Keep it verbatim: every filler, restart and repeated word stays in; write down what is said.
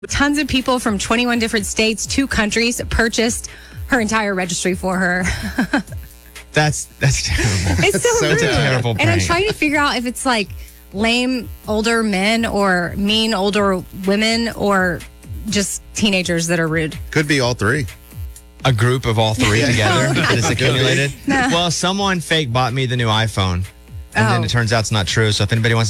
Tons of people from twenty-one different states, two countries, purchased her entire registry for her. That's that's terrible. It's so, so rude. terrible And I'm prank. trying to figure out if it's like lame older men or mean older women or just teenagers that are rude. Could be all three. A group of all three together that is accumulated. No. Well, someone fake bought me the new iPhone, and then Oh. it turns out it's not true. So if anybody wants